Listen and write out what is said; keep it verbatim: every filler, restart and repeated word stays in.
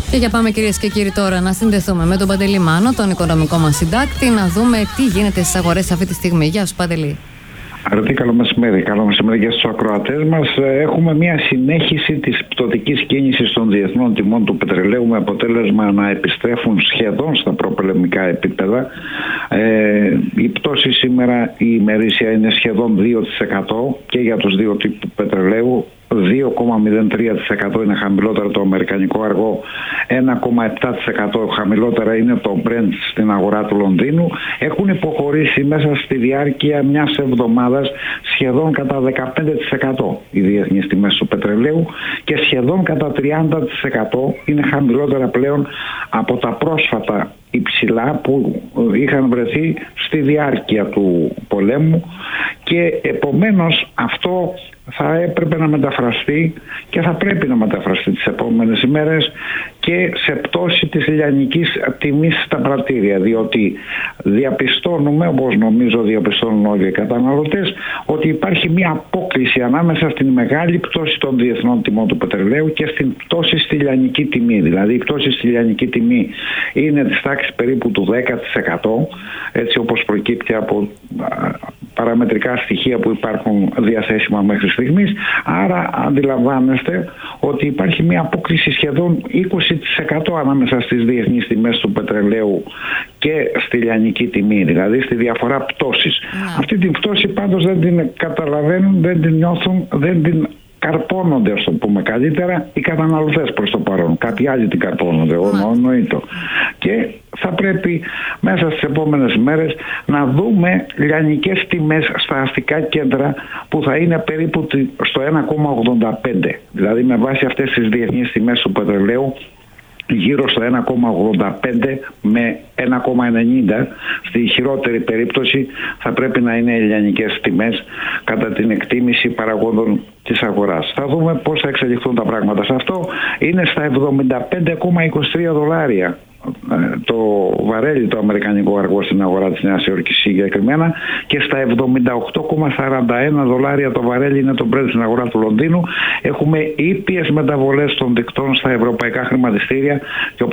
Και για πάμε, κυρίες και κύριοι, τώρα να συνδεθούμε με τον Παντελή Μάνο, τον οικονομικό μας συντάκτη, να δούμε τι γίνεται στις αγορές αυτή τη στιγμή. Γεια σου, Παντελή. Αρετή, καλό μεσημέρι. Καλό μεσημέρι για στους ακροατές μας. Έχουμε μια συνέχιση της πτωτικής κίνησης των διεθνών τιμών του πετρελαίου με αποτέλεσμα να επιστρέφουν σχεδόν στα προπολεμικά επίπεδα. Ε, η πτώση σήμερα η ημερήσια είναι σχεδόν δύο τοις εκατό και για τους δύο τύπους πετρελαίου. δύο κόμμα μηδέν τρία τοις εκατό είναι χαμηλότερο το αμερικανικό αργό, ένα κόμμα επτά τοις εκατό χαμηλότερα είναι το Brent στην αγορά του Λονδίνου. Έχουν υποχωρήσει μέσα στη διάρκεια μιας εβδομάδας σχεδόν κατά δεκαπέντε τοις εκατό οι διεθνείς τιμές του πετρελαίου και σχεδόν κατά τριάντα τοις εκατό είναι χαμηλότερα πλέον από τα πρόσφατα υψηλά που είχαν βρεθεί στη διάρκεια του πολέμου, και επομένως αυτό θα έπρεπε να μεταφραστεί και θα πρέπει να μεταφραστεί τις επόμενες ημέρες και σε πτώση της λιανικής τιμής στα πρατήρια, διότι διαπιστώνουμε, όπως νομίζω διαπιστώνουν όλοι οι καταναλωτές, ότι υπάρχει μια απόκλιση ανάμεσα στην μεγάλη πτώση των διεθνών τιμών του πετρελαίου και στην πτώση στη λιανική τιμή. Δηλαδή η πτώση στη λιανική τιμή είναι της τάξης περίπου του δέκα τοις εκατό, έτσι όπως προκύπτει από παραμετρικά στοιχεία που υπάρχουν διαθέσιμα μέχρι στιγμής. Άρα αντιλαμβάνεστε ότι υπάρχει μια απόκλιση σχεδόν είκοσι τοις εκατό ανάμεσα στις διεθνείς τιμές του πετρελαίου και στη λιανική τιμή, δηλαδή στη διαφορά πτώσης. Yeah. Αυτή την πτώση πάντως δεν την καταλαβαίνουν, δεν την νιώθουν, δεν την καρπώνονται, ας το πούμε καλύτερα, οι καταναλωτές προς το παρόν. Κάποιοι άλλοι την καρπώνονται, εννοείται. Και θα πρέπει μέσα στις επόμενες μέρες να δούμε λιανικές τιμές στα αστικά κέντρα που θα είναι περίπου στο ένα κόμμα ογδόντα πέντε. Δηλαδή με βάση αυτές τις διεθνείς τιμές του πετρελαίου γύρω στο ένα κόμμα ογδόντα πέντε με ένα κόμμα ενενήντα. Στη χειρότερη περίπτωση θα πρέπει να είναι οι λιανικές τιμές κατά την εκτίμηση παραγόντων της αγοράς. Θα δούμε πώς θα εξελιχθούν τα πράγματα. Σε αυτό είναι στα εβδομήντα πέντε κόμμα είκοσι τρία δολάρια το βαρέλι το αμερικανικό αργό στην αγορά της Νέας Υόρκης συγκεκριμένα, και στα εβδομήντα οκτώ κόμμα σαράντα ένα δολάρια το βαρέλι είναι το Brent στην αγορά του Λονδίνου. Έχουμε ήπιες μεταβολές των δικτών στα ευρωπαϊκά χρηματιστήρια και